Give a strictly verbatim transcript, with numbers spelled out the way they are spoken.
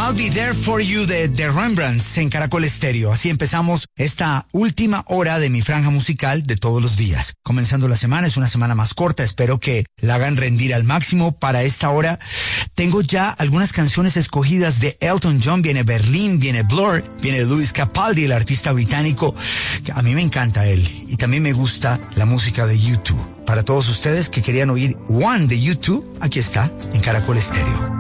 I'll Be There For You de The Rembrandts en Caracol Estéreo. Así empezamos esta última hora de mi franja musical de todos los días. Comenzando la semana, es una semana más corta, espero que la hagan rendir al máximo. Para esta hora tengo ya algunas canciones escogidas de Elton John, viene Berlín, viene Blur, viene Luis Capaldi, el artista británico, que a mí me encanta él, y también me gusta la música de U dos. Para todos ustedes que querían oír One de U dos, aquí está, en Caracol Estéreo.